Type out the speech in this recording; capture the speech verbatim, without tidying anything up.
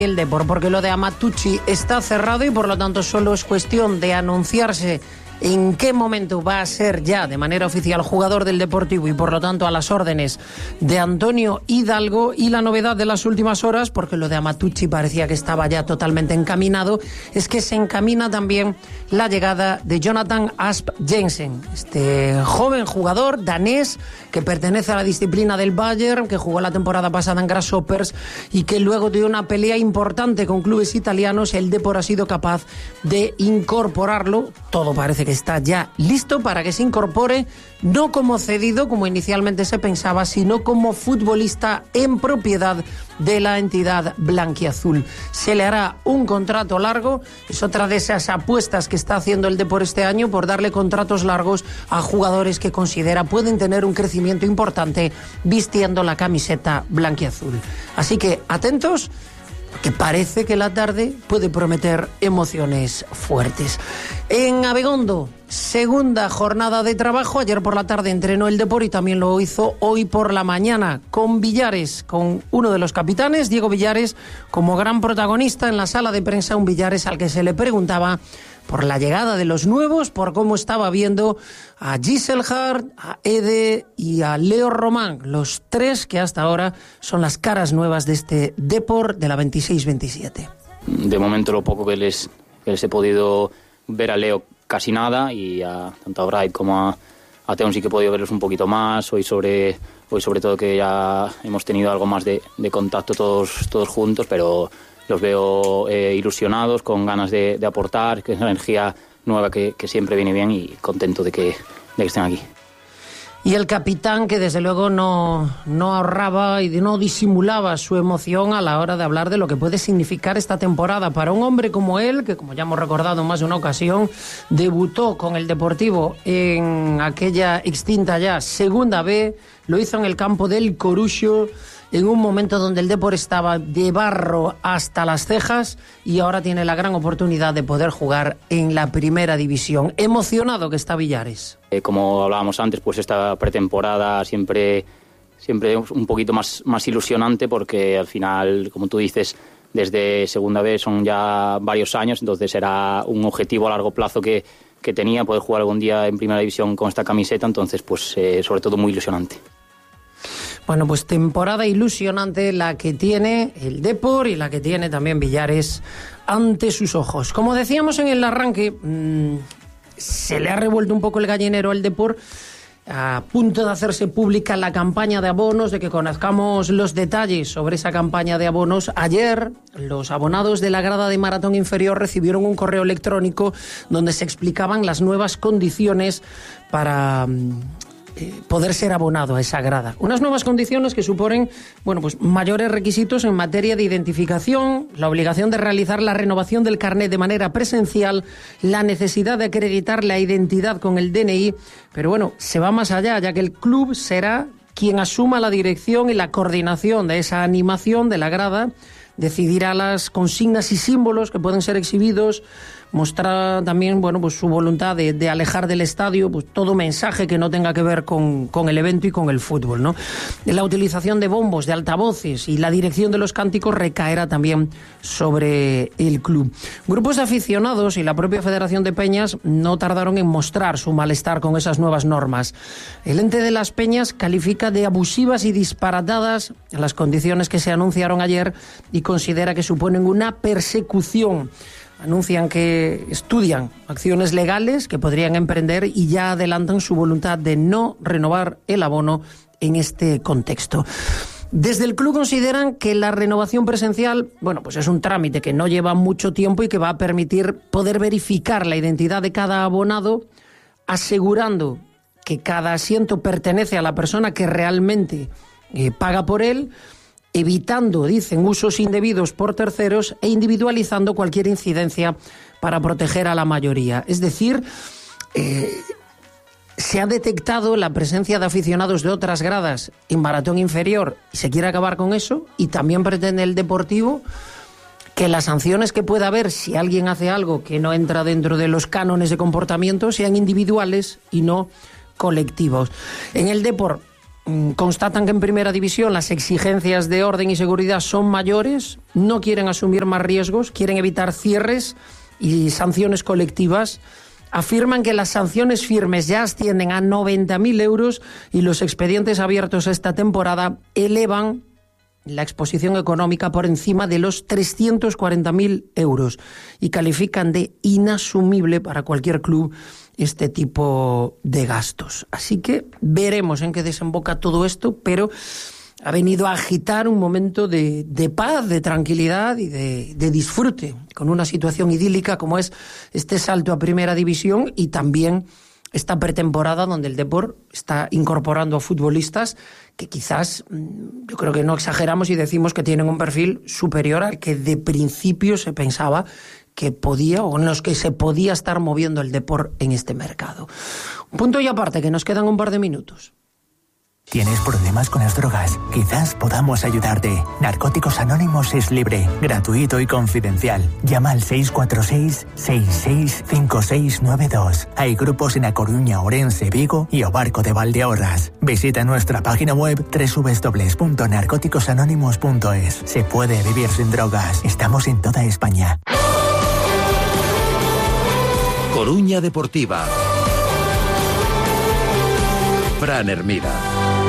el Depor, porque lo de Amatucci está cerrado y por lo tanto solo es cuestión de anunciarse en qué momento va a ser ya de manera oficial jugador del Deportivo y por lo tanto a las órdenes de Antonio Hidalgo. Y la novedad de las últimas horas, porque lo de Amatucci parecía que estaba ya totalmente encaminado, es que se encamina también la llegada de Jonathan Asp Jensen, este joven jugador danés que pertenece a la disciplina del Bayern, que jugó la temporada pasada en Grasshoppers y que luego de una pelea importante con clubes italianos el Depor ha sido capaz de incorporarlo. Todo parece que está ya listo para que se incorpore, no como cedido como inicialmente se pensaba, sino como futbolista en propiedad de la entidad blanquiazul. Se le hará un contrato largo, es otra de esas apuestas que está haciendo el Depor este año por darle contratos largos a jugadores que considera pueden tener un crecimiento importante vistiendo la camiseta blanquiazul. Así que atentos, que parece que la tarde puede prometer emociones fuertes. En Abegondo, segunda jornada de trabajo. Ayer por la tarde entrenó el Depor y también lo hizo hoy por la mañana con Villares, con uno de los capitanes, Diego Villares, como gran protagonista en la sala de prensa. Un Villares al que se le preguntaba por la llegada de los nuevos, por cómo estaba viendo a Giselhardt, a Ede y a Leo Román, los tres que hasta ahora son las caras nuevas de este Depor de la veintiséis veintisiete. De momento lo poco que les, que les he podido ver a Leo casi nada, y a, tanto a Bright como a, a Teon sí que he podido verlos un poquito más. Hoy sobre, hoy sobre todo que ya hemos tenido algo más de, de contacto todos, todos juntos, pero los veo eh, ilusionados, con ganas de, de aportar, que es una energía nueva que, que siempre viene bien, y contento de que, de que estén aquí. Y el capitán, que desde luego no, no ahorraba y no disimulaba su emoción a la hora de hablar de lo que puede significar esta temporada para un hombre como él, que como ya hemos recordado en más de una ocasión, debutó con el Deportivo en aquella extinta ya Segunda B, lo hizo en el campo del Corucho, en un momento donde el Depor estaba de barro hasta las cejas, y ahora tiene la gran oportunidad de poder jugar en la primera división. Emocionado que está Villares. Eh, como hablábamos antes, pues esta pretemporada siempre, siempre un poquito más, más ilusionante, porque al final, como tú dices, desde Segunda B son ya varios años, entonces era un objetivo a largo plazo que, que tenía, poder jugar algún día en primera división con esta camiseta, entonces pues eh, sobre todo muy ilusionante. Bueno, pues temporada ilusionante la que tiene el Depor y la que tiene también Villares ante sus ojos. Como decíamos en el arranque, mmm, se le ha revuelto un poco el gallinero al Depor, a punto de hacerse pública la campaña de abonos, de que conozcamos los detalles sobre esa campaña de abonos. Ayer los abonados de la grada de Maratón Inferior recibieron un correo electrónico donde se explicaban las nuevas condiciones para Eh, poder ser abonado a esa grada. Unas nuevas condiciones que suponen, bueno, pues mayores requisitos en materia de identificación, la obligación de realizar la renovación del carnet de manera presencial, la necesidad de acreditar la identidad con el D N I, pero bueno, se va más allá, ya que el club será quien asuma la dirección y la coordinación de esa animación de la grada, decidirá las consignas y símbolos que pueden ser exhibidos, mostrar también, bueno, pues su voluntad de, de alejar del estadio pues todo mensaje que no tenga que ver con, con el evento y con el fútbol, ¿no? La utilización de bombos, de altavoces y la dirección de los cánticos recaerá también sobre el club. Grupos de aficionados y la propia Federación de Peñas no tardaron en mostrar su malestar con esas nuevas normas. El ente de las Peñas califica de abusivas y disparatadas las condiciones que se anunciaron ayer y considera que suponen una persecución. Anuncian que estudian acciones legales que podrían emprender y ya adelantan su voluntad de no renovar el abono en este contexto. Desde el club consideran que la renovación presencial, bueno, pues es un trámite que no lleva mucho tiempo y que va a permitir poder verificar la identidad de cada abonado, asegurando que cada asiento pertenece a la persona que realmente eh, paga por él, evitando, dicen, usos indebidos por terceros e individualizando cualquier incidencia para proteger a la mayoría. Es decir, eh, se ha detectado la presencia de aficionados de otras gradas en Maratón Inferior y se quiere acabar con eso, y también pretende el Deportivo que las sanciones que pueda haber si alguien hace algo que no entra dentro de los cánones de comportamiento sean individuales y no colectivos. En el Depor constatan que en primera división las exigencias de orden y seguridad son mayores, no quieren asumir más riesgos, quieren evitar cierres y sanciones colectivas. Afirman que las sanciones firmes ya ascienden a noventa mil euros y los expedientes abiertos esta temporada elevan la exposición económica por encima de los trescientos cuarenta mil euros y califican de inasumible para cualquier club este tipo de gastos. Así que veremos en qué desemboca todo esto, pero ha venido a agitar un momento de, de paz, de tranquilidad y de, de disfrute con una situación idílica como es este salto a primera división y también esta pretemporada donde el Depor está incorporando a futbolistas que quizás, yo creo que no exageramos y decimos que tienen un perfil superior al que de principio se pensaba que podía o en los que se podía estar moviendo el Depor en este mercado. Un punto y aparte, que nos quedan un par de minutos. ¿Tienes problemas con las drogas? Quizás podamos ayudarte. Narcóticos Anónimos es libre, gratuito y confidencial. Llama al seis cuatro seis, seis seis cinco seis nueve dos. Hay grupos en A Coruña, Ourense, Vigo y O Barco de Valdeorras. Visita nuestra página web doble u doble u doble u punto narcóticos anónimos punto es. Se puede vivir sin drogas. Estamos en toda España. Coruña Deportiva. Fran Hermida.